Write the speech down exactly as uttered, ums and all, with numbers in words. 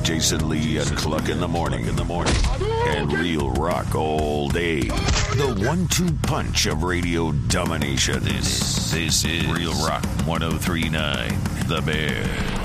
Jason Lee and Cluck in the morning, in the morning, and Real Rock all day. The one two punch of radio domination. This, this is Real Rock one oh three point nine, The Bear.